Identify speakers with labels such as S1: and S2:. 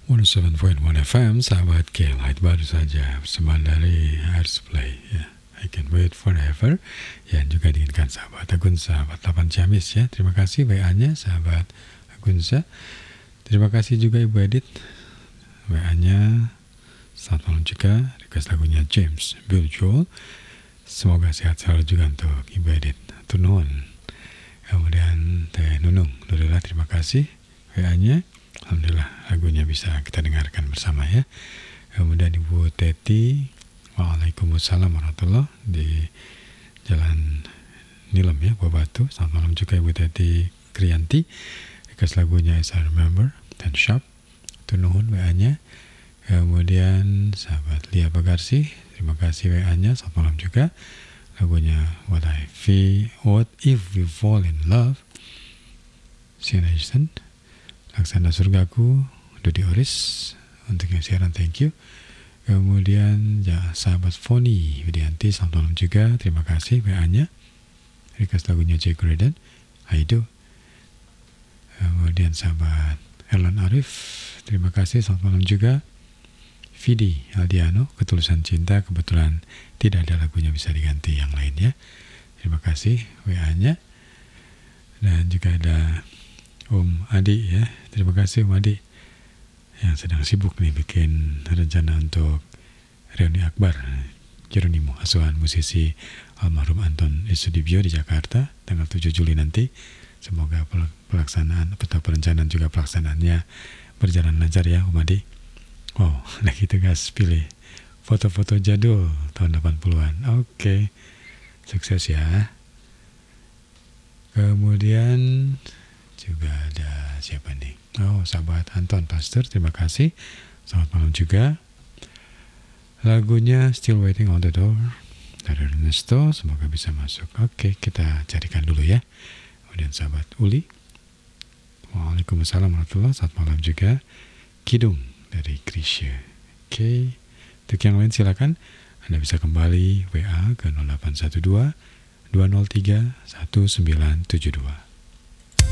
S1: 107.1 FM, sahabat K-Light baru saja persembahan dari Airplay ya. I Can Wait Forever yang juga diinginkan sahabat Agunza 48 Ciamis ya. Terima kasih WA-nya sahabat Agunza. Terima kasih juga Ibu Edit WA-nya. Selamat malam juga. Request lagunya James Bill Joel. Semoga sehat selalu juga untuk Ibu Edit Tunun. Kemudian Teh Nunung Nurila, terima kasih WA-nya. Alhamdulillah lagunya bisa kita dengarkan bersama ya. Kemudian Ibu Teti, waalaikumsalam warahmatullahi di Jalan Nilem ya, Buah Batu. Selamat malam juga Ibu Teti Kriyanti. Request lagunya As I Remember dan Sharp. Tunuhun WA-nya. Kemudian sahabat Lia Bagarsi, terima kasih WA-nya. Selamat malam juga. Lagunya What If We Fall in Love, Sienna Easton. Laksana Surgaku, Dodi Oris untuk yang siaran, thank you. Kemudian ya, sahabat Foni Widianti, selamat malam juga, terima kasih WA-nya. Request lagunya Jay Graydon, I Do. Kemudian sahabat Erlan Arif, terima kasih, selamat malam juga. Vidi Aldiano, Ketulusan Cinta, kebetulan tidak ada lagunya, bisa diganti yang lain ya. Terima kasih WA-nya. Dan juga ada Om Adi ya, terima kasih Om Adi yang sedang sibuk nih bikin rencana untuk reuni akbar Jeronimo, asuhan musisi almarhum Anton Isudibyo di Jakarta tanggal 7 Juli nanti. Semoga pelaksanaan atau perencanaan juga pelaksanaannya berjalan lancar ya Om Adi. Wow, lagi tugas pilih foto-foto jadul tahun 80-an. Oke, sukses ya. Kemudian juga ada siapa nih? Oh, sahabat Anton Pastor, terima kasih. Selamat malam juga. Lagunya Still Waiting on the Door dari Ernesto, semoga bisa masuk. Oke, kita carikan dulu ya. Kemudian sahabat Uli, waalaikumsalam warahmatullahi wabarakatuh. Selamat malam juga. Kidung dari Krisya. Oke, untuk yang lain silakan Anda bisa kembali WA ke 0812 203 1972.